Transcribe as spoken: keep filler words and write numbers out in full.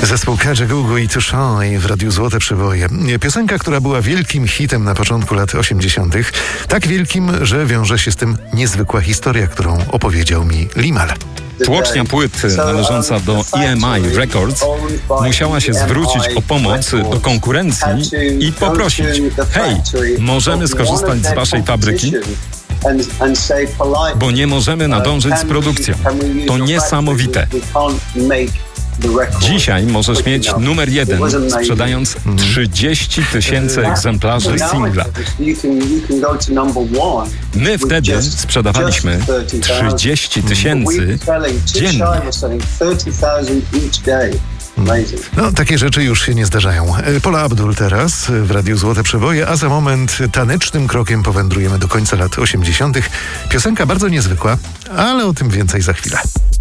Zespół Kajagoogoo i Tushai w Radiu Złote Przeboje. Piosenka, która była wielkim hitem na początku lat osiemdziesiątych. Tak wielkim, że wiąże się z tym niezwykła historia, którą opowiedział mi Limal. Tłocznia płyt należąca do E M I Records musiała się zwrócić o pomoc do konkurencji i poprosić: hej, możemy skorzystać z waszej fabryki? Bo nie możemy nadążyć z produkcją. To niesamowite. Dzisiaj możesz mieć numer jeden, sprzedając trzydzieści tysięcy egzemplarzy singla. My wtedy sprzedawaliśmy trzydzieści tysięcy dziennie. No, takie rzeczy już się nie zdarzają. Paula Abdul teraz w Radiu Złote Przeboje, a za moment tanecznym krokiem powędrujemy do końca lat osiemdziesiątych. Piosenka bardzo niezwykła, ale o tym więcej za chwilę.